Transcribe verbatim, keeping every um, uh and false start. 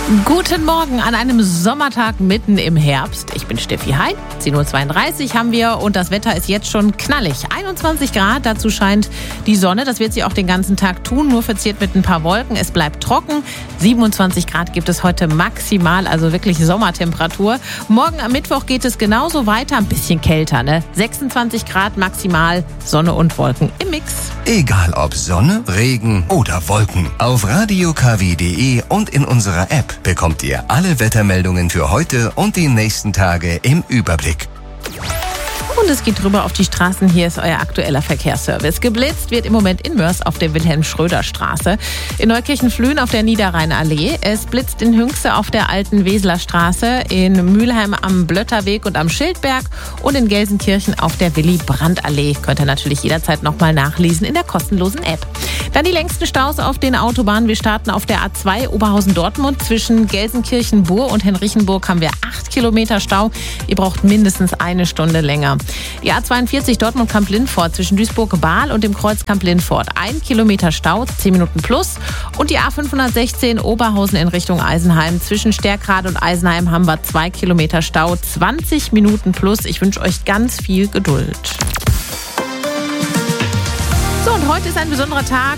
Guten Morgen an einem Sommertag mitten im Herbst. Ich bin Steffi Heid. zehn Uhr zweiunddreißig haben wir und das Wetter ist jetzt schon knallig. einundzwanzig Grad, dazu scheint die Sonne. Das wird sie auch den ganzen Tag tun, nur verziert mit ein paar Wolken. Es bleibt trocken. siebenundzwanzig Grad gibt es heute maximal, also wirklich Sommertemperatur. Morgen am Mittwoch geht es genauso weiter, ein bisschen kälter, ne? sechsundzwanzig Grad maximal, Sonne und Wolken im Mix. Egal ob Sonne, Regen oder Wolken. Auf radio k w punkt d e und in unserer App bekommt ihr alle Wettermeldungen für heute und die nächsten Tage im Überblick. Und es geht drüber auf die Straßen. Hier ist euer aktueller Verkehrsservice. Geblitzt wird im Moment in Mörs auf der Wilhelm-Schröder-Straße, in Neukirchen-Flühen auf der Niederrheinallee. Es blitzt in Hünxe auf der alten Weseler Straße, in Mülheim am Blötterweg und am Schildberg und in Gelsenkirchen auf der Willy-Brandt-Allee. Könnt ihr natürlich jederzeit nochmal nachlesen in der kostenlosen App. Dann die längsten Staus auf den Autobahnen. Wir starten auf der A zwei Oberhausen-Dortmund. Zwischen Gelsenkirchen-Burg und Henrichenburg haben wir acht Kilometer Stau. Ihr braucht mindestens eine Stunde länger. Die A zweiundvierzig Dortmund-Kamp-Lindfort zwischen Duisburg-Bahl und dem Kreuz Kamp-Lindfort. Ein Kilometer Stau, zehn Minuten plus. Und die A fünfhundertsechzehn Oberhausen in Richtung Eisenheim. Zwischen Stärkrade und Eisenheim haben wir zwei Kilometer Stau, zwanzig Minuten plus. Ich wünsche euch ganz viel Geduld. So, und heute ist ein besonderer Tag.